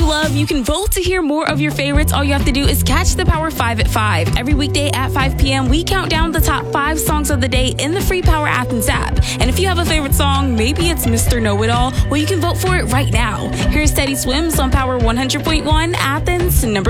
love. You can vote to hear more of your favorites. All you have to do is catch the Power 5 at 5. Every weekday at 5 p.m., we count down the top 5 songs of the day in the free Power Athens app. And if you have a favorite song, maybe it's Mr. Know-It-All, well, you can vote for it right now. Here's Teddy Swims on Power 100.1 Athens, number